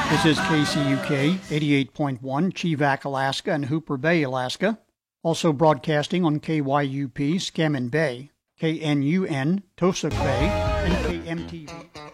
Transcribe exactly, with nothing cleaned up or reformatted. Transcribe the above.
This is K C U K eighty-eight point one, Chevak, Alaska, and Hooper Bay, Alaska. Also broadcasting on K Y U P, Scammon Bay, K N U N, Tosuk Bay, and K M T V.